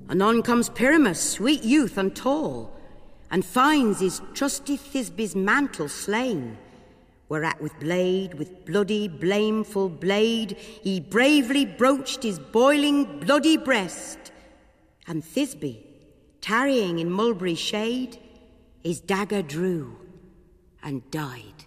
Anon comes Pyramus, sweet youth and tall, and finds his trusty Thisbe's mantle slain, whereat with bloody, blameful blade, he bravely broached his boiling, bloody breast, and Thisbe, tarrying in mulberry shade, his dagger drew and died.